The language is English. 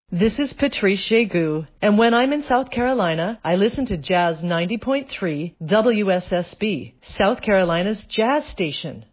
This is Patrice Jegu, and when I'm in South Carolina, I listen to Jazz 90.3 WSSB, South Carolina's jazz station.